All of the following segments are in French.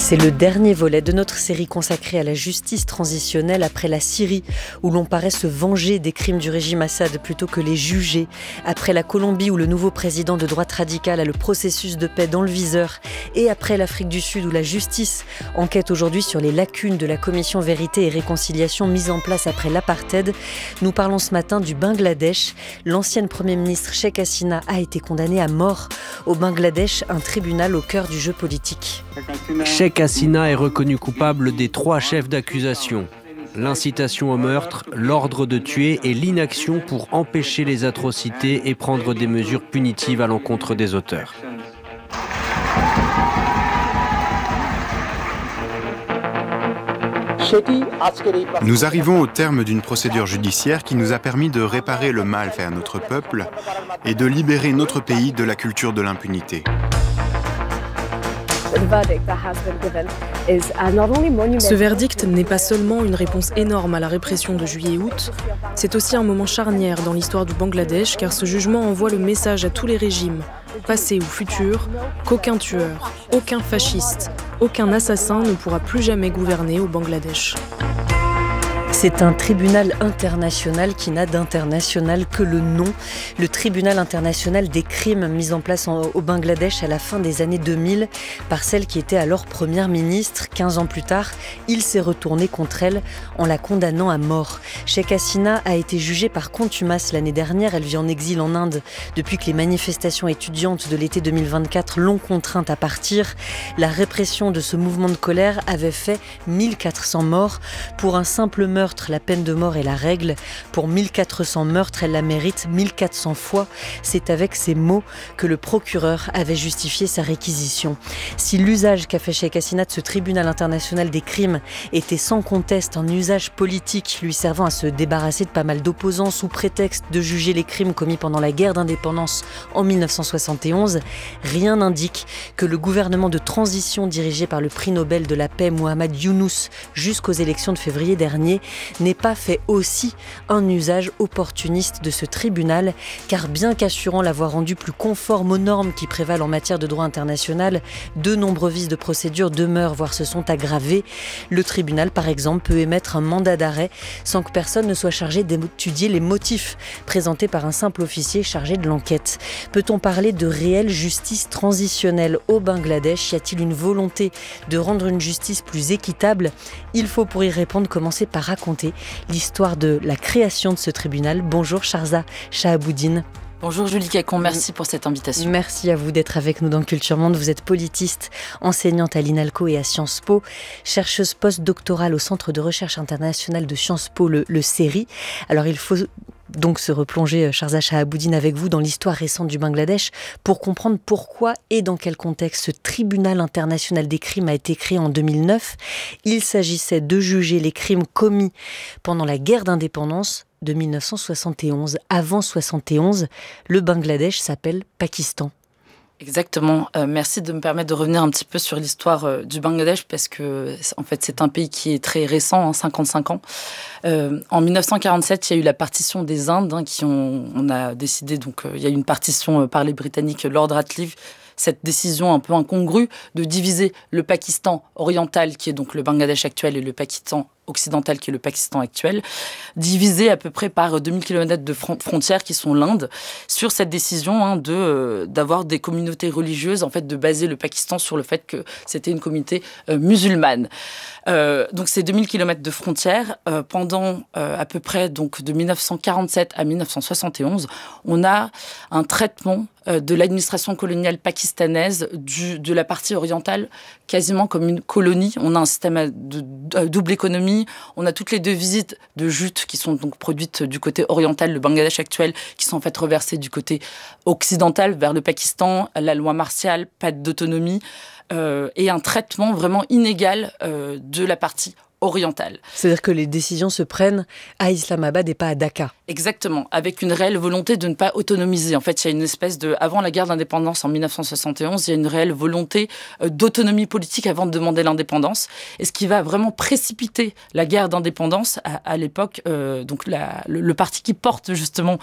C'est le dernier volet de notre série consacrée à la justice transitionnelle après la Syrie, où l'on paraît se venger des crimes du régime Assad plutôt que les juger. Après la Colombie, où le nouveau président de droite radicale a le processus de paix dans le viseur. Et après l'Afrique du Sud, où la justice enquête aujourd'hui sur les lacunes de la commission Vérité et Réconciliation mise en place après l'apartheid. Nous parlons ce matin du Bangladesh. L'ancienne Premier ministre Sheikh Hasina a été condamnée à mort. Au Bangladesh, un tribunal au cœur du jeu politique. Sheikh Hasina est reconnu coupable des 3 chefs d'accusation. L'incitation au meurtre, l'ordre de tuer et l'inaction pour empêcher les atrocités et prendre des mesures punitives à l'encontre des auteurs. Nous arrivons au terme d'une procédure judiciaire qui nous a permis de réparer le mal fait à notre peuple et de libérer notre pays de la culture de l'impunité. Ce verdict n'est pas seulement une réponse énorme à la répression de juillet et août, c'est aussi un moment charnière dans l'histoire du Bangladesh car ce jugement envoie le message à tous les régimes, passés ou futurs, qu'aucun tueur, aucun fasciste, aucun assassin ne pourra plus jamais gouverner au Bangladesh. C'est un tribunal international qui n'a d'international que le nom. Le tribunal international des crimes mis en place au Bangladesh à la fin des années 2000 par celle qui était alors première ministre. 15 ans plus tard, il s'est retourné contre elle en la condamnant à mort. Sheikh Hasina a été jugée par contumace l'année dernière. Elle vit en exil en Inde depuis que les manifestations étudiantes de l'été 2024 l'ont contrainte à partir. La répression de ce mouvement de colère avait fait 1400 morts. Pour un simple meurtre, la peine de mort est la règle. Pour 1400 meurtres, elle la mérite 1400 fois. C'est avec ces mots que le procureur avait justifié sa réquisition. Si l'usage qu'a fait Sheikh Hasina de ce tribunal international des crimes était sans conteste un usage politique lui servant à se débarrasser de pas mal d'opposants sous prétexte de juger les crimes commis pendant la guerre d'indépendance en 1971, rien n'indique que le gouvernement de transition dirigé par le prix Nobel de la paix Mohamed Younous jusqu'aux élections de février dernier n'ait pas fait aussi un usage opportuniste de ce tribunal, car bien qu'assurant l'avoir rendu plus conforme aux normes qui prévalent en matière de droit international, de nombreux vices de procédure demeurent, voire se sont aggravés. Le tribunal, par exemple, peut émettre un mandat d'arrêt sans que personne ne soit chargé d'étudier les motifs présentés par un simple officier chargé de l'enquête. Peut-on parler de réelle justice transitionnelle au Bangladesh ? Y a-t-il une volonté de rendre une justice plus équitable ? Il faut pour y répondre commencer par raconter l'histoire de la création de ce tribunal. Bonjour Sharza Shahaboudine. Bonjour Julie Cacon, merci pour cette invitation. Merci à vous d'être avec nous dans Culture Monde. Vous êtes politiste, enseignante à l'INALCO et à Sciences Po, chercheuse post-doctorale au Centre de recherche international de Sciences Po, le CERI. Alors il faut donc se replonger, Sharza Shahaboudine, avec vous dans l'histoire récente du Bangladesh pour comprendre pourquoi et dans quel contexte ce tribunal international des crimes a été créé en 2009. Il s'agissait de juger les crimes commis pendant la guerre d'indépendance de 1971. Avant 71, le Bangladesh s'appelle Pakistan. Exactement. Merci de me permettre de revenir un petit peu sur l'histoire du Bangladesh parce que en fait c'est un pays qui est très récent, 55 ans. En 1947, il y a eu la partition des Indes on a décidé, donc il y a eu une partition par les Britanniques, Lord Ratcliffe. Cette décision un peu incongrue de diviser le Pakistan oriental, qui est donc le Bangladesh actuel, et le Pakistan occidental, qui est le Pakistan actuel, divisé à peu près par 2000 km de frontières, qui sont l'Inde, sur cette décision d'avoir des communautés religieuses, en fait, de baser le Pakistan sur le fait que c'était une communauté musulmane. Donc ces 2000 km de frontières, pendant à peu près donc, de 1947 à 1971, on a un traitement de l'administration coloniale pakistanaise de la partie orientale quasiment comme une colonie. On a un système de double économie. On a toutes les devises de jute qui sont donc produites du côté oriental, le Bangladesh actuel, qui sont en fait reversées du côté occidental vers le Pakistan. La loi martiale, pas d'autonomie. Et un traitement vraiment inégal de la partie orientale. C'est-à-dire que les décisions se prennent à Islamabad et pas à Dacca. Exactement, avec une réelle volonté de ne pas autonomiser. En fait, il y a une espèce de... Avant la guerre d'indépendance en 1971, il y a une réelle volonté d'autonomie politique avant de demander l'indépendance. Et ce qui va vraiment précipiter la guerre d'indépendance à l'époque, donc le parti qui porte justement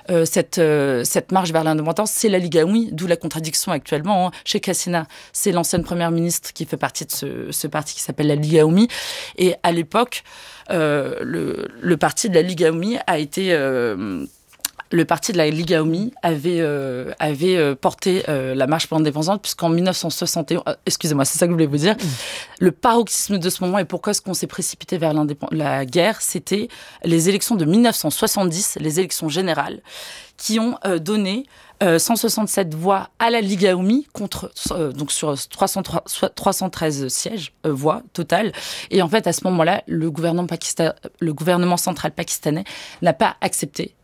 cette marche vers l'indépendance, c'est la Ligue Aoumi, d'où la contradiction actuellement. Sheikh Hasina, c'est l'ancienne première ministre qui fait partie de ce parti qui s'appelle la Ligue Aoumi. Et à l'époque, le parti de la Ligue Aoumi a été... le parti de la Ligue Aoumi avait porté la marche pour l'indépendance, puisqu'en 1971... excusez-moi, c'est ça que je voulais vous dire. Le paroxysme de ce moment, et pourquoi est-ce qu'on s'est précipité vers la guerre, c'était les élections de 1970, les élections générales, qui ont donné 167 voix à la Ligue Aoumi donc sur 313 sièges, voix totales. Et en fait, à ce moment-là, le gouvernement central pakistanais n'a pas accepté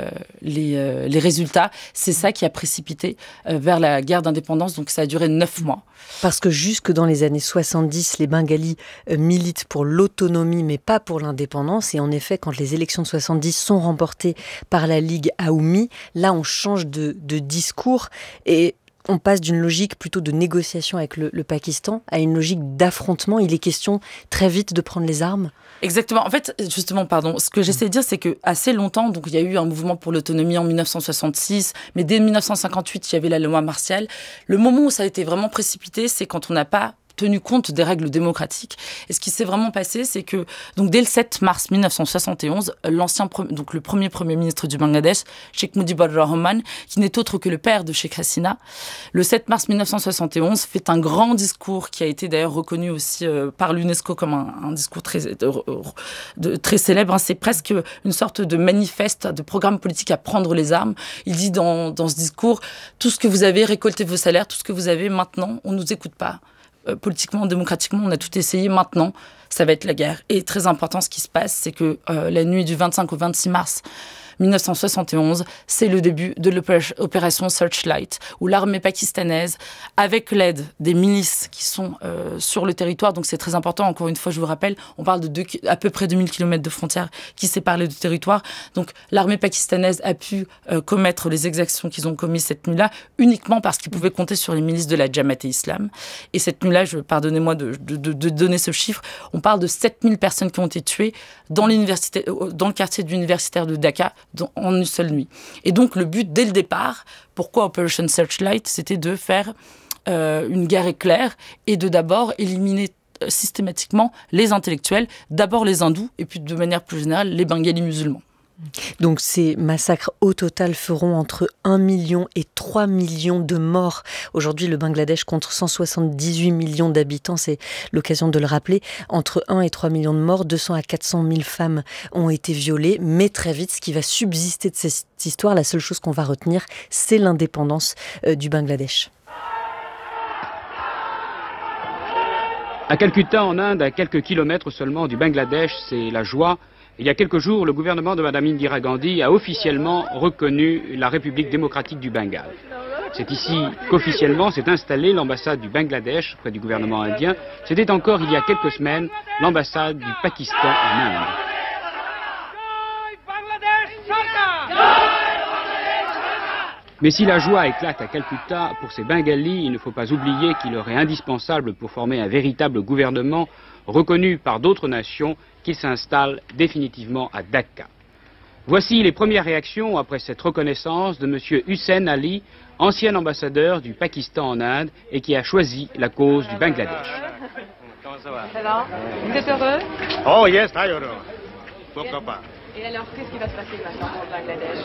les résultats. C'est ça qui a précipité vers la guerre d'indépendance. Donc ça a duré 9 mois. Parce que jusque dans les années 70, les Bengalis militent pour l'autonomie, mais pas pour l'indépendance. Et en effet, quand les élections de 70 sont remportées par la Ligue Aoumi, là, on change de discours et on passe d'une logique plutôt de négociation avec le Pakistan à une logique d'affrontement. Il est question très vite de prendre les armes. Exactement. En fait, justement, ce que j'essaie de dire, c'est que assez longtemps, donc il y a eu un mouvement pour l'autonomie en 1966, mais dès 1958, il y avait la loi martiale. Le moment où ça a été vraiment précipité, c'est quand on n'a pas tenu compte des règles démocratiques. Et ce qui s'est vraiment passé, c'est que donc dès le 7 mars 1971, le premier ministre du Bangladesh, Sheikh Mujibur Rahman, qui n'est autre que le père de Sheikh Hasina, le 7 mars 1971 fait un grand discours qui a été d'ailleurs reconnu aussi par l'UNESCO comme un discours très célèbre. C'est presque une sorte de manifeste, de programme politique à prendre les armes. Il dit dans ce discours, tout ce que vous avez, récoltez vos salaires, tout ce que vous avez maintenant, on ne nous écoute pas. Politiquement, démocratiquement, on a tout essayé. Maintenant, ça va être la guerre. Et très important, ce qui se passe, c'est que la nuit du 25 au 26 mars 1971, c'est le début de l'opération Searchlight, où l'armée pakistanaise, avec l'aide des milices qui sont sur le territoire, donc c'est très important, encore une fois, je vous rappelle, on parle de à peu près 2000 km de frontières qui séparent les deux territoires. Donc l'armée pakistanaise a pu commettre les exactions qu'ils ont commises cette nuit-là, uniquement parce qu'ils pouvaient compter sur les milices de la Jamaat-e-Islam. Et cette nuit-là, pardonnez-moi de donner ce chiffre, on parle de 7000 personnes qui ont été tuées dans le quartier universitaire de Dacca, en une seule nuit. Et donc, le but, dès le départ, pourquoi Operation Searchlight, c'était de faire une guerre éclair et de d'abord éliminer systématiquement les intellectuels, d'abord les hindous, et puis de manière plus générale, les bengalis musulmans. Donc ces massacres au total feront entre 1 million et 3 millions de morts. Aujourd'hui, le Bangladesh compte 178 millions d'habitants, c'est l'occasion de le rappeler. Entre 1 et 3 millions de morts, 200 à 400 000 femmes ont été violées. Mais très vite, ce qui va subsister de cette histoire, la seule chose qu'on va retenir, c'est l'indépendance du Bangladesh. À Calcutta, en Inde, à quelques kilomètres seulement du Bangladesh, c'est la joie. Il y a quelques jours, le gouvernement de Mme Indira Gandhi a officiellement reconnu la République démocratique du Bengale. C'est ici qu'officiellement s'est installée l'ambassade du Bangladesh près du gouvernement indien. C'était encore il y a quelques semaines l'ambassade du Pakistan en Inde. Mais si la joie éclate à Calcutta, pour ces Bengalis, il ne faut pas oublier qu'il leur est indispensable pour former un véritable gouvernement reconnu par d'autres nations qu'ils s'installent définitivement à Dacca. Voici les premières réactions après cette reconnaissance de M. Hussein Ali, ancien ambassadeur du Pakistan en Inde et qui a choisi la cause du Bangladesh. Comment ça va? Ça va? Vous êtes heureux? Oh yes, très heureux. Pourquoi pas? Et alors, qu'est-ce qui va se passer maintenant au Bangladesh?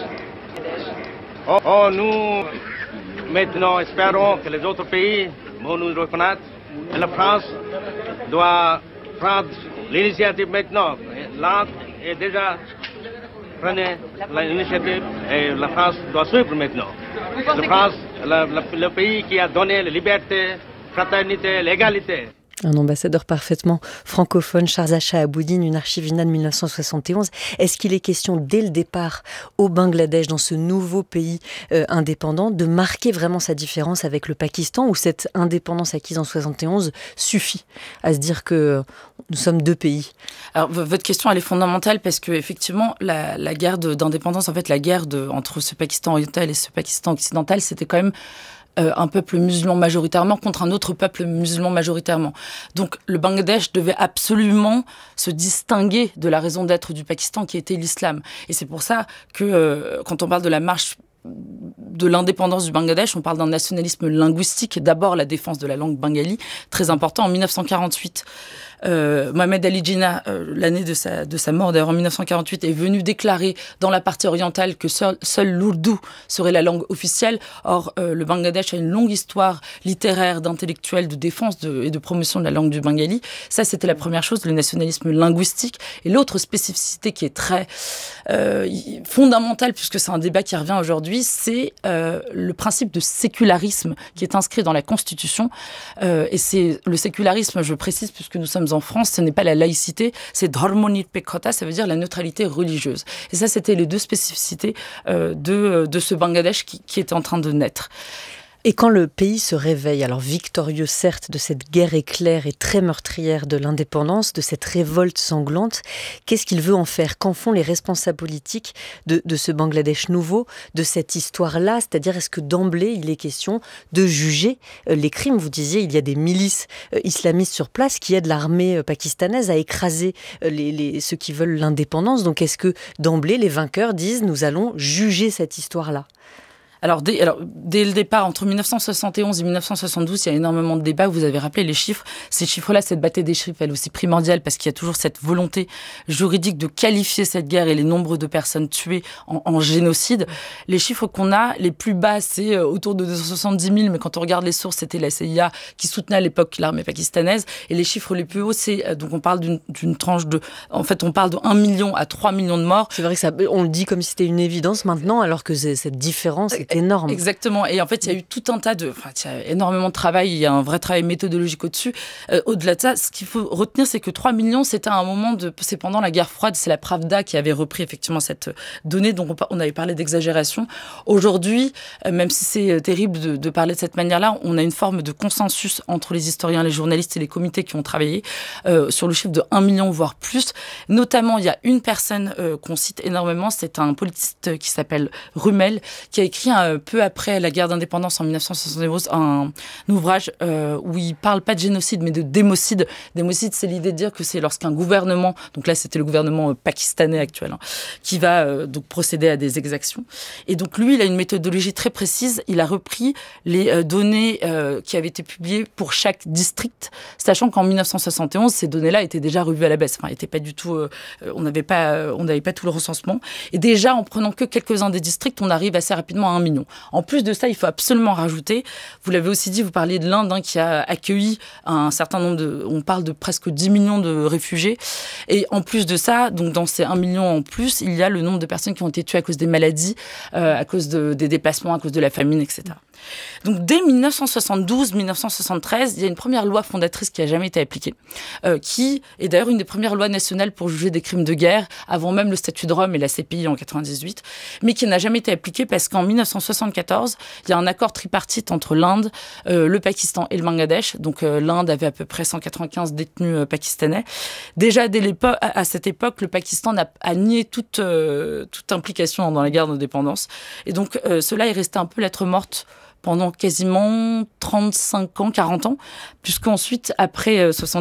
Nous, maintenant, espérons que les autres pays vont nous reconnaître. Et la France doit prendre l'initiative maintenant. L'Inde est déjà prenez l'initiative et la France doit suivre maintenant. La France, le pays qui a donné la liberté, fraternité, l'égalité. Un ambassadeur parfaitement francophone, Sharza Shahaboudine, une archivina de 1971. Est-ce qu'il est question, dès le départ, au Bangladesh, dans ce nouveau pays indépendant, de marquer vraiment sa différence avec le Pakistan, ou cette indépendance acquise en 71 suffit à se dire que nous sommes deux pays? Alors, votre question, elle est fondamentale parce que effectivement, la guerre d'indépendance, en fait, la guerre entre ce Pakistan oriental et ce Pakistan occidental, c'était quand même un peuple musulman majoritairement contre un autre peuple musulman majoritairement. Donc le Bangladesh devait absolument se distinguer de la raison d'être du Pakistan qui était l'islam. Et c'est pour ça que quand on parle de la marche de l'indépendance du Bangladesh, on parle d'un nationalisme linguistique. D'abord, la défense de la langue bengali, très important. En 1948, Mohamed Ali Jinnah, l'année de sa mort, d'ailleurs en 1948, est venu déclarer dans la partie orientale que seul l'ourdou serait la langue officielle. Or, le Bangladesh a une longue histoire littéraire, d'intellectuels, de défense et de promotion de la langue du bengali. Ça, c'était la première chose, le nationalisme linguistique. Et l'autre spécificité qui est très fondamentale, puisque c'est un débat qui revient aujourd'hui, c'est le principe de sécularisme qui est inscrit dans la Constitution. Et c'est le sécularisme, je précise, puisque nous sommes en France, ce n'est pas la laïcité, c'est dharmonirpekhota, ça veut dire la neutralité religieuse. Et ça, c'était les deux spécificités de ce Bangladesh qui est en train de naître. Et quand le pays se réveille, alors victorieux certes de cette guerre éclair et très meurtrière de l'indépendance, de cette révolte sanglante, qu'est-ce qu'il veut en faire? Qu'en font les responsables politiques de ce Bangladesh nouveau, de cette histoire-là? C'est-à-dire, est-ce que d'emblée, il est question de juger les crimes? Vous disiez, il y a des milices islamistes sur place qui aident l'armée pakistanaise à écraser ceux qui veulent l'indépendance. Donc est-ce que d'emblée, les vainqueurs disent, nous allons juger cette histoire-là? Alors, dès le départ, entre 1971 et 1972, il y a énormément de débats. Vous avez rappelé les chiffres. Ces chiffres-là, cette bataille des chiffres, elle est aussi primordiale parce qu'il y a toujours cette volonté juridique de qualifier cette guerre et les nombres de personnes tuées en génocide. Les chiffres qu'on a, les plus bas, c'est autour de 270 000, mais quand on regarde les sources, c'était la CIA qui soutenait à l'époque l'armée pakistanaise. Et les chiffres les plus hauts, c'est, donc on parle d'une tranche en fait, on parle de 1 million à 3 millions de morts. C'est vrai que on le dit comme si c'était une évidence maintenant, alors que cette différence est énorme. Exactement. Et en fait, il y a eu tout un tas il y a énormément de travail. Il y a un vrai travail méthodologique au-dessus. Au-delà de ça, ce qu'il faut retenir, c'est que 3 millions, c'était un moment c'est pendant la guerre froide. C'est la Pravda qui avait repris effectivement cette donnée. Donc, on avait parlé d'exagération. Aujourd'hui, même si c'est terrible de parler de cette manière-là, on a une forme de consensus entre les historiens, les journalistes et les comités qui ont travaillé sur le chiffre de 1 million, voire plus. Notamment, il y a une personne qu'on cite énormément. C'est un politiste qui s'appelle Rummel, qui a écrit peu après la guerre d'indépendance en 1971, un ouvrage où il parle pas de génocide mais de démocide. Démocide, c'est l'idée de dire que c'est lorsqu'un gouvernement, donc là c'était le gouvernement pakistanais actuel, qui va donc procéder à des exactions. Et donc lui, il a une méthodologie très précise. Il a repris les données qui avaient été publiées pour chaque district, sachant qu'en 1971, ces données-là étaient déjà revues à la baisse. Enfin, étaient pas du tout, on n'avait pas tout le recensement. Et déjà, en prenant que quelques-uns des districts, on arrive assez rapidement à 1 million. En plus de ça, il faut absolument rajouter, vous l'avez aussi dit, vous parliez de l'Inde qui a accueilli un certain nombre on parle de presque 10 millions de réfugiés. Et en plus de ça, donc dans ces 1 million en plus, il y a le nombre de personnes qui ont été tuées à cause des maladies, à cause des déplacements, à cause de la famine, etc. Donc dès 1972-1973, il y a une première loi fondatrice qui n'a jamais été appliquée, qui est d'ailleurs une des premières lois nationales pour juger des crimes de guerre, avant même le statut de Rome et la CPI en 98, mais qui n'a jamais été appliquée parce qu'en 1974, il y a un accord tripartite entre l'Inde, le Pakistan et le Bangladesh. Donc l'Inde avait à peu près 195 détenus pakistanais. Déjà à cette époque, le Pakistan a nié toute implication dans la guerre d'indépendance. Et donc cela est resté un peu lettre morte pendant quasiment 35 ans, 40 ans, puisqu'ensuite, après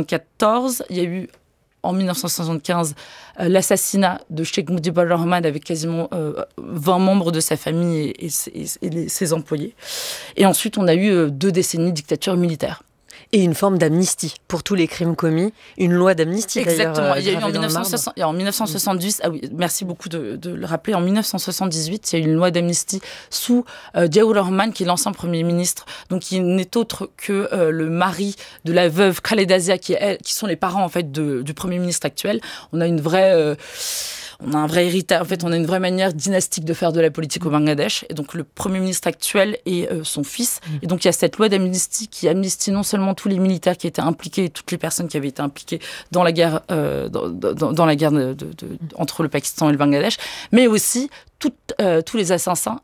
1974, il y a eu en 1975 l'assassinat de Sheikh Mujibur Rahman avec quasiment 20 membres de sa famille et ses employés. Et ensuite, on a eu 2 décennies de dictature militaire. Et une forme d'amnistie pour tous les crimes commis, une loi d'amnistie d'ailleurs. Exactement, il y a eu en 1970, ah oui, merci beaucoup de le rappeler, en 1978, il y a eu une loi d'amnistie sous Diaour Rahman, qui est l'ancien Premier ministre, donc qui n'est autre que le mari de la veuve Khaleda Zia, qui sont les parents en fait du Premier ministre actuel. On a une vraie... on a un vrai héritage. En fait, on a une vraie manière dynastique de faire de la politique au Bangladesh. Et donc, le Premier ministre actuel est son fils. Et donc, il y a cette loi d'amnistie qui amnistie non seulement tous les militaires qui étaient impliqués, toutes les personnes qui avaient été impliquées dans la guerre, dans la guerre entre le Pakistan et le Bangladesh, mais aussi tous les assassins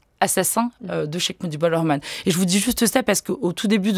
de Sheikh Mujibur Rahman. Et je vous dis juste ça parce qu'au tout début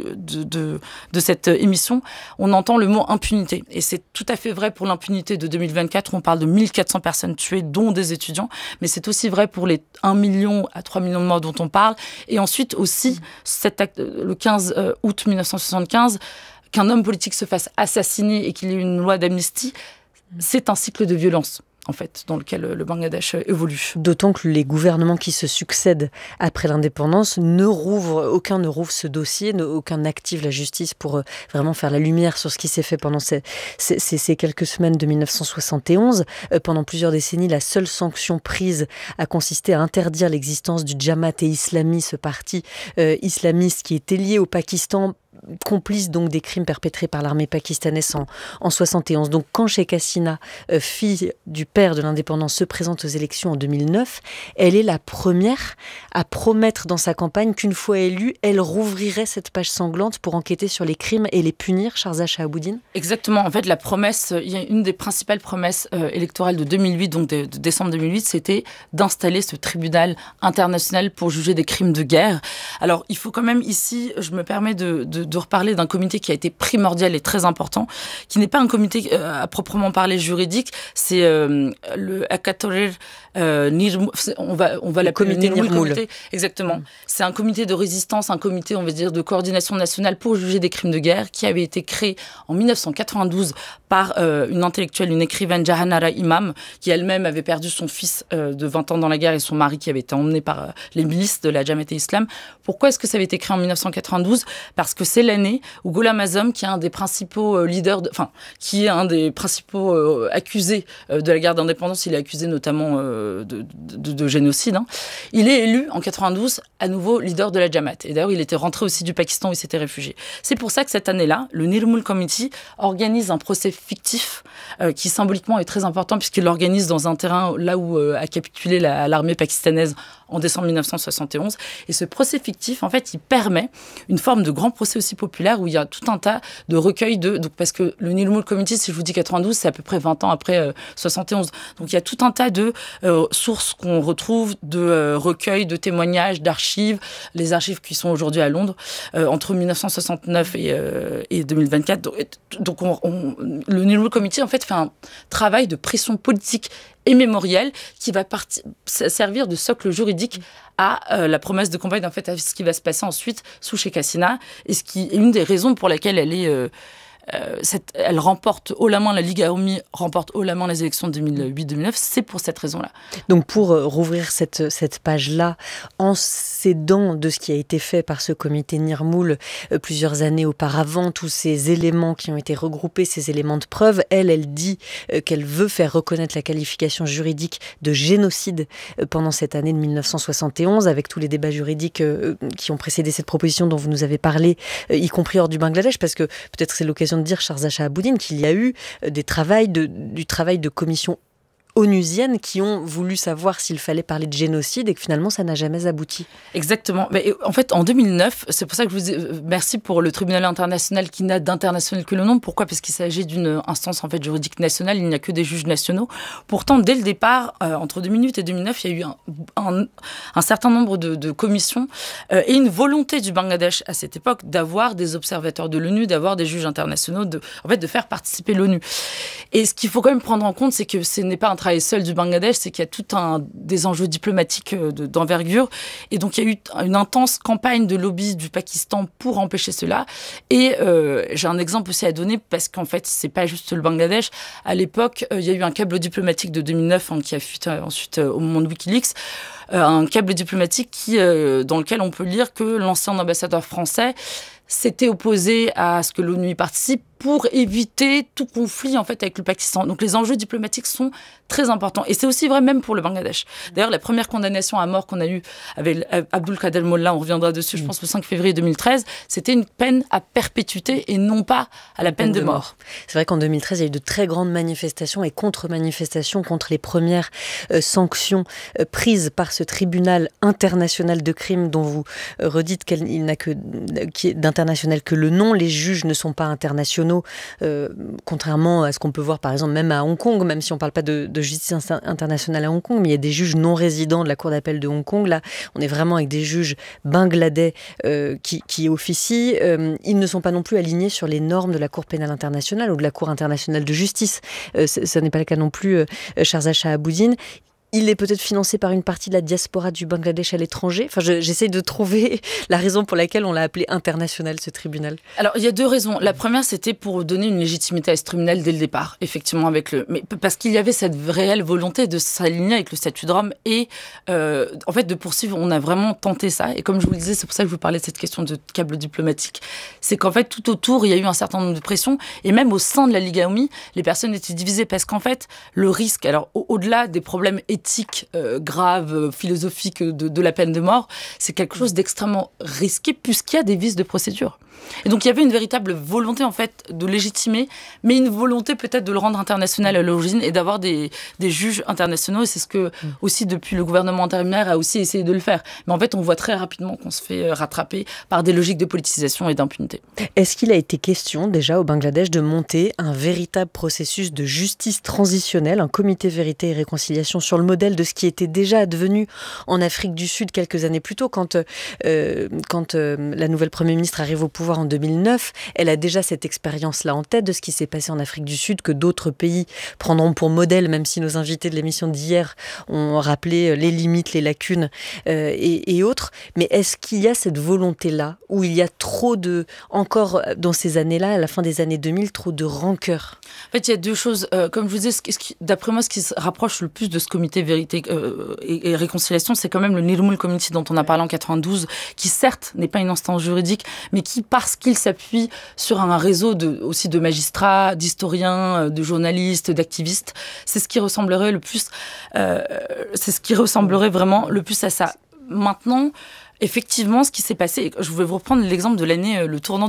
de cette émission, on entend le mot impunité. Et c'est tout à fait vrai pour l'impunité de 2024, où on parle de 1400 personnes tuées, dont des étudiants. Mais c'est aussi vrai pour les 1 million à 3 millions de morts dont on parle. Et ensuite aussi, cet acte, le 15 août 1975, qu'un homme politique se fasse assassiner et qu'il y ait une loi d'amnistie, c'est un cycle de violence, en fait, dans lequel le Bangladesh évolue. D'autant que les gouvernements qui se succèdent après l'indépendance aucun ne rouvre ce dossier, aucun n'active la justice pour vraiment faire la lumière sur ce qui s'est fait pendant ces quelques semaines de 1971. Pendant plusieurs décennies, la seule sanction prise a consisté à interdire l'existence du Jamaat-e Islami, ce parti islamiste qui était lié au Pakistan, complice donc des crimes perpétrés par l'armée pakistanaise en 71. Donc quand Sheikh Hasina, fille du père de l'indépendance, se présente aux élections en 2009, elle est la première à promettre dans sa campagne qu'une fois élue, elle rouvrirait cette page sanglante pour enquêter sur les crimes et les punir. Sharza Shahaboudine. Exactement. En fait, la promesse, il y a une des principales promesses électorales de 2008, donc de décembre 2008, c'était d'installer ce tribunal international pour juger des crimes de guerre. Alors, il faut quand même ici, je me permets de reparler d'un comité qui a été primordial et très important, qui n'est pas un comité à proprement parler juridique, c'est le Akatorir Nirmul, on va l'appeler le Nirmul. Exactement. C'est un comité de résistance, un comité, on va dire, de coordination nationale pour juger des crimes de guerre, qui avait été créé en 1992 par une intellectuelle, une écrivaine, Jahanara Imam, qui elle-même avait perdu son fils de 20 ans dans la guerre et son mari qui avait été emmené par les milices de la Jamaat-e Islam. Pourquoi est-ce que ça avait été créé en 1992 ? Parce que c'est l'année où Ghulam Azam, qui est un des principaux qui est un des principaux accusés de la guerre d'indépendance, il est accusé notamment de génocide, il est élu en 92 à nouveau leader de la Jamaat. Et d'ailleurs, il était rentré aussi du Pakistan où il s'était réfugié. C'est pour ça que cette année-là, le Nirmul Committee organise un procès fictif qui symboliquement est très important puisqu'il l'organise dans un terrain là où a capitulé l'armée pakistanaise en décembre 1971. Et ce procès fictif, en fait, il permet une forme de grand procès aussi populaire où il y a tout un tas de recueils donc parce que le Nirmul Committee, si je vous dis 92, c'est à peu près 20 ans après 71. Donc il y a tout un tas de sources qu'on retrouve, de recueils, de témoignages, d'archives, les archives qui sont aujourd'hui à Londres, entre 1969 et 2024. Donc le Nirmul Committee, en fait, fait un travail de pression politique et mémoriel qui va servir de socle juridique à la promesse de campagne, en fait, à ce qui va se passer ensuite sous Sheikh Hasina, et ce qui est une des raisons pour laquelle elle remporte haut la main, la Ligue Awami remporte haut la main les élections de 2008-2009, c'est pour cette raison-là. Donc pour rouvrir cette page-là, en s'aidant de ce qui a été fait par ce comité Nirmul plusieurs années auparavant, tous ces éléments qui ont été regroupés, ces éléments de preuve, elle dit qu'elle veut faire reconnaître la qualification juridique de génocide pendant cette année de 1971, avec tous les débats juridiques qui ont précédé cette proposition dont vous nous avez parlé, y compris hors du Bangladesh, parce que peut-être c'est l'occasion de dire, Sharza Shahaboudine, qu'il y a eu du travail de commissions onusiennes qui ont voulu savoir s'il fallait parler de génocide et que finalement ça n'a jamais abouti. Exactement. Mais en fait, en 2009, c'est pour ça que je vous dis merci pour le tribunal international qui n'a d'international que le nom. Pourquoi ? Parce qu'il s'agit d'une instance en fait juridique nationale, il n'y a que des juges nationaux. Pourtant, dès le départ, entre 2008 et 2009, il y a eu un certain nombre de commissions et une volonté du Bangladesh à cette époque d'avoir des observateurs de l'ONU, d'avoir des juges internationaux, de faire participer l'ONU. Et ce qu'il faut quand même prendre en compte, c'est que ce n'est pas un travail seul du Bangladesh, c'est qu'il y a des enjeux diplomatiques d'envergure. Et donc, il y a eu une intense campagne de lobby du Pakistan pour empêcher cela. Et j'ai un exemple aussi à donner parce qu'en fait, c'est pas juste le Bangladesh. À l'époque, il y a eu un câble diplomatique de 2009 qui a fuité ensuite au moment de Wikileaks. Un câble diplomatique dans lequel on peut lire que l'ancien ambassadeur français s'était opposé à ce que l'ONU y participe pour éviter tout conflit en fait avec le Pakistan. Donc les enjeux diplomatiques sont très importants. Et c'est aussi vrai même pour le Bangladesh. D'ailleurs, la première condamnation à mort qu'on a eue avec Abdul Qadir Molla, on reviendra dessus, je pense, le 5 février 2013, c'était une peine à perpétuité et non pas à la peine de mort. C'est vrai qu'en 2013, il y a eu de très grandes manifestations et contre-manifestations contre les premières sanctions prises par ce tribunal international de crime dont vous redites qu'il n'a d'international que le nom. Les juges ne sont pas internationaux. Contrairement à ce qu'on peut voir par exemple même à Hong Kong, même si on ne parle pas de justice internationale à Hong Kong, mais il y a des juges non résidents de la Cour d'appel de Hong Kong. Là, on est vraiment avec des juges bangladais qui officient. Ils ne sont pas non plus alignés sur les normes de la Cour pénale internationale ou de la Cour internationale de justice. Ce n'est pas le cas non plus Sharza Shahabuddin. Il est peut-être financé par une partie de la diaspora du Bangladesh à l'étranger. Enfin, j'essaie de trouver la raison pour laquelle on l'a appelé international, ce tribunal. Alors, il y a deux raisons. La première, c'était pour donner une légitimité à ce tribunal dès le départ, effectivement, mais parce qu'il y avait cette réelle volonté de s'aligner avec le statut de Rome et, en fait, de poursuivre. On a vraiment tenté ça. Et comme je vous le disais, c'est pour ça que je vous parlais de cette question de câble diplomatique. C'est qu'en fait, tout autour, il y a eu un certain nombre de pressions. Et même au sein de la Ligue AOMI, les personnes étaient divisées parce qu'en fait, le risque, alors au-delà des problèmes éthique grave, philosophique de la peine de mort, c'est quelque chose d'extrêmement risqué puisqu'il y a des vices de procédure. Et donc il y avait une véritable volonté en fait de légitimer, mais une volonté peut-être de le rendre international à l'origine et d'avoir des juges internationaux. Et c'est ce que aussi depuis le gouvernement intérimaire a aussi essayé de le faire. Mais en fait on voit très rapidement qu'on se fait rattraper par des logiques de politisation et d'impunité. Est-ce qu'il a été question déjà au Bangladesh de monter un véritable processus de justice transitionnelle, un comité vérité et réconciliation sur le modèle de ce qui était déjà advenu en Afrique du Sud quelques années plus tôt quand la nouvelle Premier ministre arrive au pouvoir en 2009, elle a déjà cette expérience-là en tête de ce qui s'est passé en Afrique du Sud, que d'autres pays prendront pour modèle, même si nos invités de l'émission d'hier ont rappelé les limites, les lacunes et autres. Mais est-ce qu'il y a cette volonté-là, où il y a trop encore dans ces années-là, à la fin des années 2000, trop de rancœur? En fait, il y a deux choses. Comme je vous disais, d'après moi, ce qui se rapproche le plus de ce comité vérité et réconciliation, c'est quand même le Nirmul Committee dont on a parlé en 92, qui certes n'est pas une instance juridique, mais qui, parce qu'il s'appuie sur un réseau aussi de magistrats, d'historiens, de journalistes, d'activistes, c'est ce qui ressemblerait le plus, vraiment le plus à ça. Maintenant, effectivement, ce qui s'est passé, je vais vous reprendre l'exemple de l'année, le tournant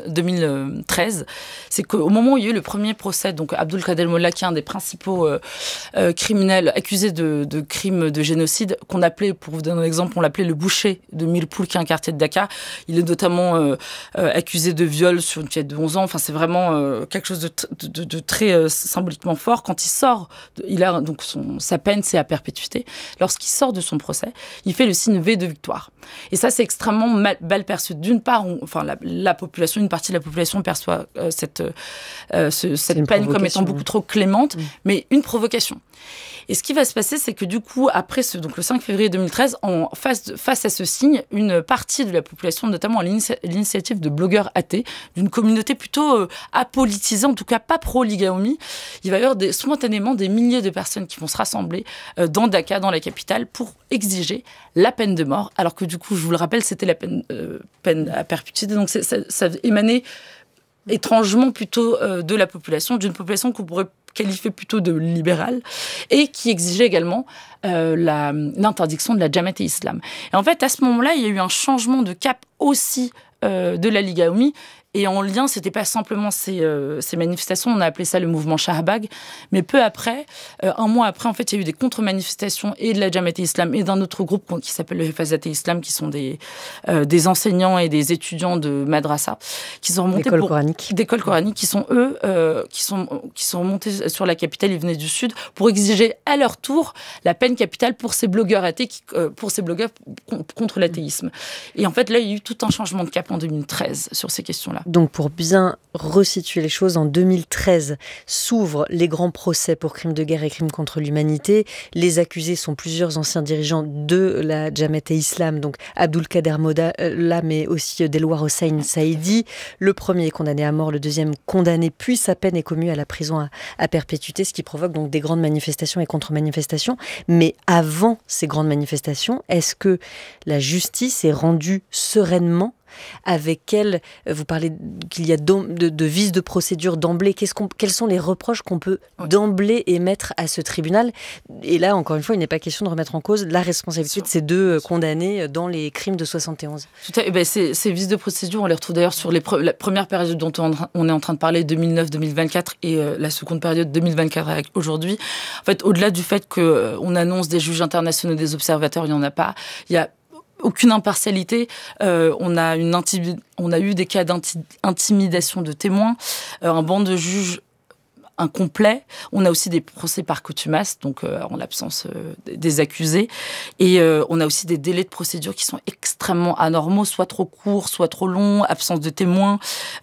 2013, c'est qu'au moment où il y a eu le premier procès, donc Abdul Qadir Molla, qui est un des principaux criminels accusés de crimes de génocide, qu'on appelait, pour vous donner un exemple, on l'appelait le boucher de Mirpur, qui est un quartier de Dakar. Il est notamment accusé de viol sur une fillette de 11 ans. Enfin, c'est vraiment quelque chose de très symboliquement fort. Quand il sort, il a donc sa peine, c'est à perpétuité. Lorsqu'il sort de son procès, il fait le signe V de victoire. Et ça, c'est extrêmement mal perçu. D'une part, la population, une partie de la population perçoit cette peine comme étant beaucoup trop clémente, mais une provocation. Et ce qui va se passer, c'est que du coup, après donc le 5 février 2013, face à ce signe, une partie de la population, notamment à l'initiative de blogueurs athées, d'une communauté plutôt apolitisée, en tout cas pas pro-Ligue AOMI, il va y avoir spontanément des milliers de personnes qui vont se rassembler dans Dakar, dans la capitale, pour exiger la peine de mort. Alors que du coup, je vous le rappelle, c'était la peine à perpétuité. Donc ça émanait étrangement plutôt de la population, d'une population qu'on pourrait qualifié plutôt de libéral, et qui exigeait également l'interdiction de la Jamaat-e Islam. Et en fait, à ce moment-là, il y a eu un changement de cap aussi de la Ligue AOMI, et en lien, c'était pas simplement ces manifestations, on a appelé ça le mouvement Shahbag, mais peu après, un mois après, en fait, il y a eu des contre-manifestations et de la Jamaat-e Islam et d'un autre groupe qui s'appelle le Hifazat-e Islam, qui sont des enseignants et des étudiants de madrasa, qui sont remontés d'écoles coraniques, qui sont eux, qui sont remontés sur la capitale, ils venaient du sud, pour exiger à leur tour la peine capitale pour ces blogueurs athées, pour ces blogueurs contre l'athéisme. Et en fait, là, il y a eu tout un changement de cap en 2013 sur ces questions-là. Donc pour bien resituer les choses, en 2013 s'ouvrent les grands procès pour crimes de guerre et crimes contre l'humanité. Les accusés sont plusieurs anciens dirigeants de la Jamaat-e Islam, donc Abdul Qadir Molla, mais aussi Delwar Hossein Saidi. Le premier est condamné à mort, le deuxième condamné, puis sa peine est commue à la prison à perpétuité, ce qui provoque donc des grandes manifestations et contre-manifestations. Mais avant ces grandes manifestations, est-ce que la justice est rendue sereinement avec quels, vous parlez qu'il y a de vices de procédure d'emblée, quels sont les reproches qu'on peut d'emblée émettre à ce tribunal? Et là, encore une fois, il n'est pas question de remettre en cause la responsabilité de ces deux condamnés dans les crimes de 71. Tout à fait. Ces vices de procédure, on les retrouve d'ailleurs sur la première période dont on est en train de parler, 2009-2024, et la seconde période 2024 avec aujourd'hui. En fait, au-delà du fait qu'on annonce des juges internationaux, des observateurs, il n'y en a pas. Il y a aucune impartialité. On a eu des cas d'intimidation de témoins, un banc de juges incomplet. On a aussi des procès par contumace, donc en l'absence des accusés. Et on a aussi des délais de procédure qui sont extrêmement anormaux, soit trop courts, soit trop longs, absence de témoins.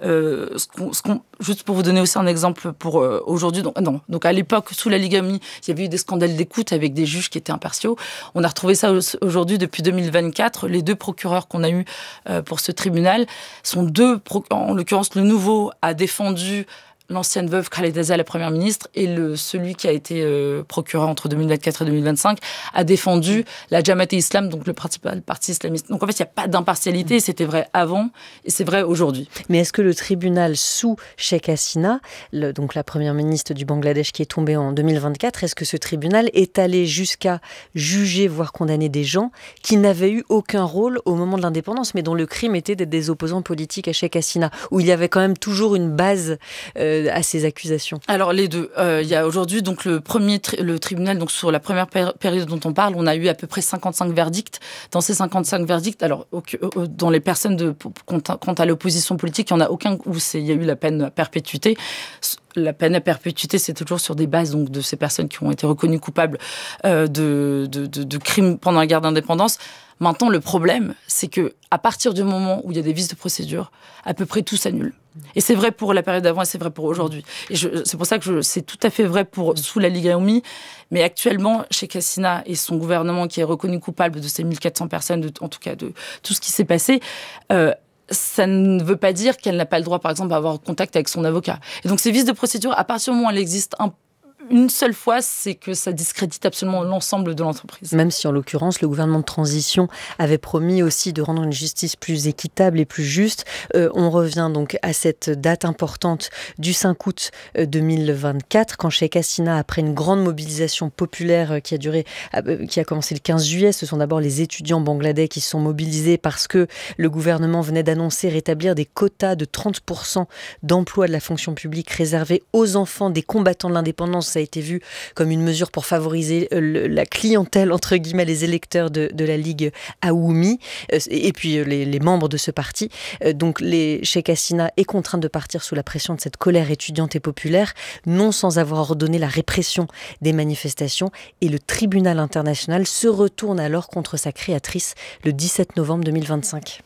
Juste pour vous donner aussi un exemple pour aujourd'hui. Donc à l'époque, sous la Ligamie, il y avait eu des scandales d'écoute avec des juges qui étaient impartiaux. On a retrouvé ça aujourd'hui depuis 2024. Les deux procureurs qu'on a eus pour ce tribunal sont en l'occurrence, le nouveau a défendu l'ancienne veuve Khaleda Zia, la première ministre, et celui qui a été procureur entre 2024 et 2025 a défendu la Jamaat Islam, donc le principal parti islamiste. Donc en fait, il n'y a pas d'impartialité, c'était vrai avant et c'est vrai aujourd'hui. Mais est-ce que le tribunal sous Sheikh Hasina, donc la première ministre du Bangladesh qui est tombée en 2024, est-ce que ce tribunal est allé jusqu'à juger, voire condamner des gens qui n'avaient eu aucun rôle au moment de l'indépendance, mais dont le crime était d'être des opposants politiques à Sheikh Hasina, où il y avait quand même toujours une base à ces accusations? Alors les deux. Il y a aujourd'hui donc le tribunal, donc sur la première période dont on parle, on a eu à peu près 55 verdicts. Dans ces 55 verdicts, alors dans les personnes quant à l'opposition politique, il n'y en a aucun où il y a eu la peine à perpétuité. La peine à perpétuité, c'est toujours sur des bases donc, de ces personnes qui ont été reconnues coupables de crimes pendant la guerre d'indépendance. Maintenant, le problème, c'est qu'à partir du moment où il y a des vices de procédure, à peu près tout s'annule. Et c'est vrai pour la période d'avant et c'est vrai pour aujourd'hui. Et c'est pour ça que c'est tout à fait vrai sous la Liga Oumi. Mais actuellement, Sheikh Hasina et son gouvernement qui est reconnu coupable de ces 1400 personnes, en tout cas de tout ce qui s'est passé, ça ne veut pas dire qu'elle n'a pas le droit, par exemple, à avoir contact avec son avocat. Et donc ces vices de procédure, à partir du moment où elle existe une seule fois, c'est que ça discrédite absolument l'ensemble de l'entreprise. Même si, en l'occurrence, le gouvernement de transition avait promis aussi de rendre une justice plus équitable et plus juste. On revient donc à cette date importante du 5 août 2024, quand Sheikh Hasina, après une grande mobilisation populaire qui a commencé le 15 juillet, ce sont d'abord les étudiants bangladais qui se sont mobilisés parce que le gouvernement venait d'annoncer rétablir des quotas de 30% d'emploi de la fonction publique réservés aux enfants des combattants de l'indépendance. Ça a été vu comme une mesure pour favoriser la clientèle, entre guillemets, les électeurs de la Ligue Aoumi, et puis les membres de ce parti. Donc Sheikh Hasina est contrainte de partir sous la pression de cette colère étudiante et populaire, non sans avoir ordonné la répression des manifestations, et le tribunal international se retourne alors contre sa créatrice le 17 novembre 2025.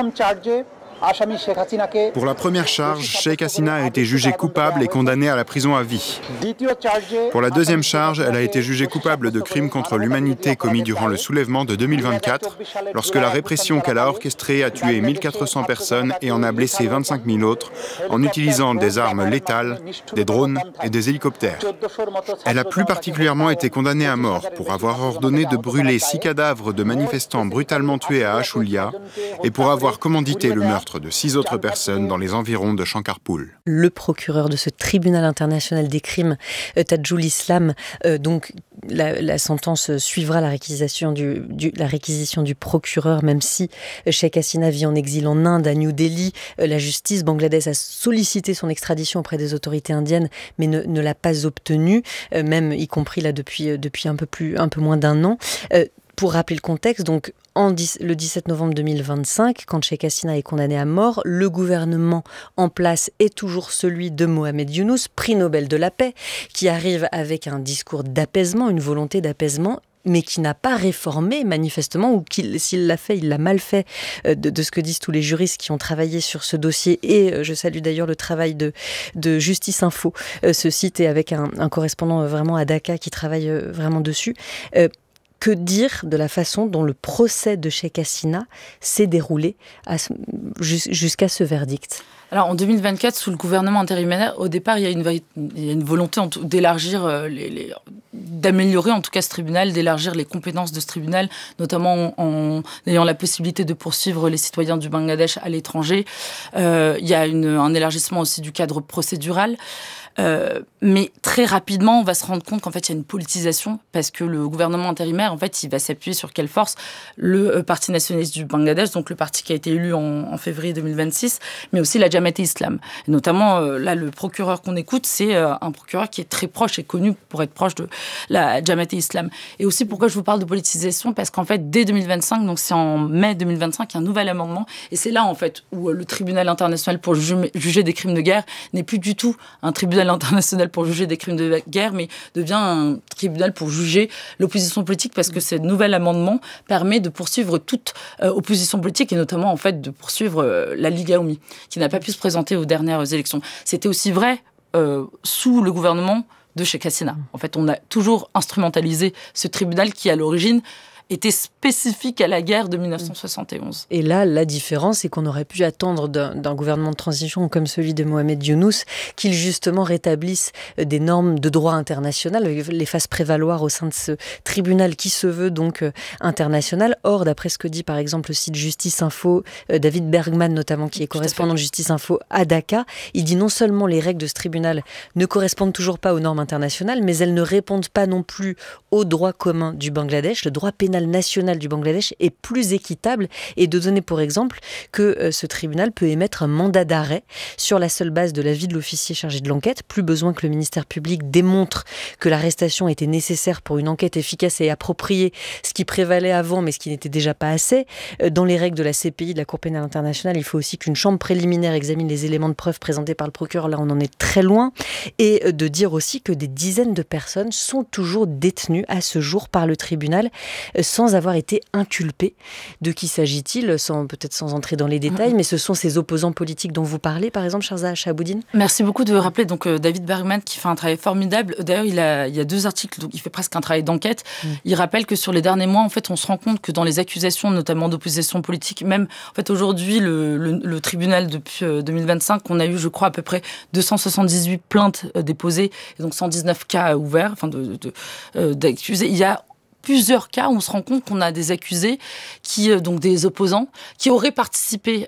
Pour la première charge, Sheikh Hasina a été jugée coupable et condamnée à la prison à vie. Pour la deuxième charge, elle a été jugée coupable de crimes contre l'humanité commis durant le soulèvement de 2024, lorsque la répression qu'elle a orchestrée a tué 1400 personnes et en a blessé 25 000 autres en utilisant des armes létales, des drones et des hélicoptères. Elle a plus particulièrement été condamnée à mort pour avoir ordonné de brûler 6 cadavres de manifestants brutalement tués à Ashulia et pour avoir commandité le meurtre de 6 autres personnes dans les environs de Shankarpur. Le procureur de ce tribunal international des crimes, Tajul Islam, donc la sentence suivra la réquisition du procureur, même si Sheikh Hasina vit en exil en Inde, à New Delhi. La justice bangladaise a sollicité son extradition auprès des autorités indiennes, mais ne l'a pas obtenue, même y compris là depuis un peu moins d'un an. Pour rappeler le contexte, donc le 17 novembre 2025, quand Sheikh Hasina est condamné à mort, le gouvernement en place est toujours celui de Mohamed Yunus, prix Nobel de la paix, qui arrive avec un discours d'apaisement, une volonté d'apaisement, mais qui n'a pas réformé manifestement, ou s'il l'a fait, il l'a mal fait, de ce que disent tous les juristes qui ont travaillé sur ce dossier. Et je salue d'ailleurs le travail de Justice Info, ce site, et avec un correspondant vraiment à Dhaka qui travaille vraiment dessus. Que dire de la façon dont le procès de Sheikh Hasina s'est déroulé jusqu'à ce verdict? Alors en 2024, sous le gouvernement intérimaire, au départ, il y a une volonté d'élargir d'améliorer en tout cas ce tribunal, d'élargir les compétences de ce tribunal, notamment en ayant la possibilité de poursuivre les citoyens du Bangladesh à l'étranger. Il y a un élargissement aussi du cadre procédural. Mais très rapidement, on va se rendre compte qu'en fait, il y a une politisation parce que le gouvernement intérimaire, en fait, il va s'appuyer sur quelle force ? Le Parti nationaliste du Bangladesh, donc le parti qui a été élu en février 2026, mais aussi la Jamaat-e-Islam. Et notamment, là, le procureur qu'on écoute, c'est un procureur qui est très proche et connu pour être proche de la Jamaat-e-Islam. Et aussi, pourquoi je vous parle de politisation ? Parce qu'en fait, dès 2025, donc c'est en mai 2025, il y a un nouvel amendement. Et c'est là, en fait, où le tribunal international pour juger des crimes de guerre n'est plus du tout un tribunal international pour juger des crimes de guerre, mais devient un tribunal pour juger l'opposition politique, parce que ce nouvel amendement permet de poursuivre toute opposition politique, et notamment en fait de poursuivre la Liga Oumi, qui n'a pas pu se présenter aux dernières élections. C'était aussi vrai sous le gouvernement de Sheikh Hasina. En fait, on a toujours instrumentalisé ce tribunal qui, à l'origine, était spécifique à la guerre de 1971. Et là, la différence, c'est qu'on aurait pu attendre d'un gouvernement de transition comme celui de Mohamed Younous qu'il justement rétablisse des normes de droit international, les fasse prévaloir au sein de ce tribunal qui se veut donc international. Or, d'après ce que dit par exemple le site Justice Info, David Bergman notamment, qui est correspondant de Justice Info à Dhaka, il dit non seulement les règles de ce tribunal ne correspondent toujours pas aux normes internationales, mais elles ne répondent pas non plus au droit commun du Bangladesh. Le droit pénal national du Bangladesh est plus équitable, et de donner pour exemple que ce tribunal peut émettre un mandat d'arrêt sur la seule base de l'avis de l'officier chargé de l'enquête. Plus besoin que le ministère public démontre que l'arrestation était nécessaire pour une enquête efficace et appropriée, ce qui prévalait avant mais ce qui n'était déjà pas assez. Dans les règles de la CPI, de la Cour pénale internationale, il faut aussi qu'une chambre préliminaire examine les éléments de preuve présentés par le procureur. Là, on en est très loin. Et de dire aussi que des dizaines de personnes sont toujours détenues à ce jour par le tribunal sans avoir été inculpés. De qui s'agit-il ? Peut-être sans entrer dans les détails, mais ce sont ces opposants politiques dont vous parlez, par exemple, Sharza Shahaboudine. Merci beaucoup de rappeler donc David Bergman qui fait un travail formidable. D'ailleurs, il y a 2 articles, donc il fait presque un travail d'enquête. Il rappelle que sur les derniers mois, en fait, on se rend compte que dans les accusations, notamment d'opposition politique, même en fait aujourd'hui, le tribunal depuis 2025, on a eu, je crois, à peu près 278 plaintes déposées, et donc 119 cas ouverts, enfin d'accusés. Il y a plusieurs cas où on se rend compte qu'on a des accusés, donc des opposants, qui auraient participé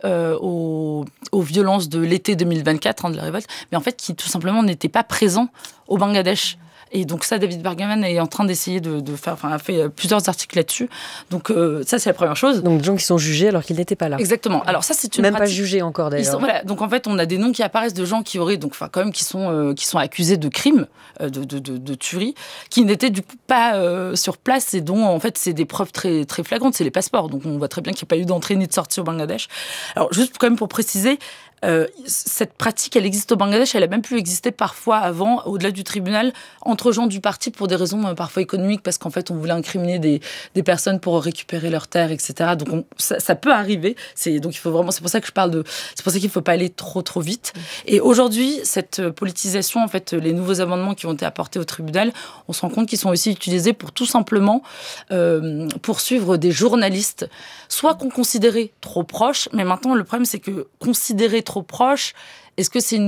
aux violences de l'été 2024, de la révolte, mais en fait qui tout simplement n'étaient pas présents au Bangladesh. Et donc ça, David Bergman est en train d'essayer de faire, a fait plusieurs articles là-dessus. Donc ça, c'est la première chose. Donc des gens qui sont jugés alors qu'ils n'étaient pas là. Exactement. Alors ça, c'est une même pratique. Pas jugés encore d'ailleurs. Voilà. Donc en fait, on a des noms qui apparaissent de gens qui auraient, donc quand même, qui sont accusés de crimes, de tuerie, qui n'étaient du coup pas sur place, et dont en fait c'est des preuves très très flagrantes, c'est les passeports. Donc on voit très bien qu'il n'y a pas eu d'entrée ni de sortie au Bangladesh. Alors juste quand même pour préciser. Cette pratique, elle existe au Bangladesh, elle a même pu exister parfois avant, au-delà du tribunal, entre gens du parti pour des raisons parfois économiques, parce qu'en fait on voulait incriminer des personnes pour récupérer leurs terres, etc. Donc ça peut arriver. Donc il faut vraiment, c'est pour ça que je parle c'est pour ça qu'il ne faut pas aller trop vite. Et aujourd'hui, cette politisation, en fait, les nouveaux amendements qui ont été apportés au tribunal, on se rend compte qu'ils sont aussi utilisés pour tout simplement poursuivre des journalistes, soit qu'on considérait trop proches, mais maintenant le problème c'est que considérer trop proche, est-ce que c'est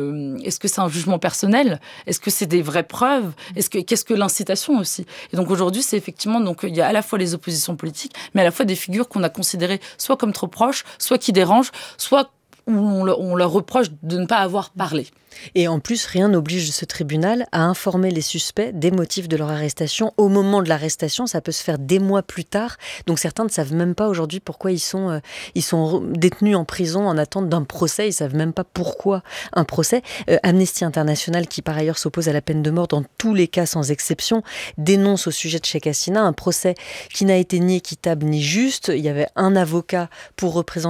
un jugement personnel ? Est-ce que c'est des vraies preuves ? Qu'est-ce que l'incitation aussi ? Et donc aujourd'hui, c'est effectivement, donc il y a à la fois les oppositions politiques, mais à la fois des figures qu'on a considérées soit comme trop proches, soit qui dérangent, soit où on leur reproche de ne pas avoir parlé. Et en plus, rien n'oblige ce tribunal à informer les suspects des motifs de leur arrestation. Au moment de l'arrestation, ça peut se faire des mois plus tard. Donc certains ne savent même pas aujourd'hui pourquoi ils sont détenus en prison en attente d'un procès. Ils ne savent même pas pourquoi un procès. Amnesty International, qui par ailleurs s'oppose à la peine de mort dans tous les cas sans exception, dénonce au sujet de Sheikh Hasina un procès qui n'a été ni équitable ni juste. Il y avait un avocat pour représenter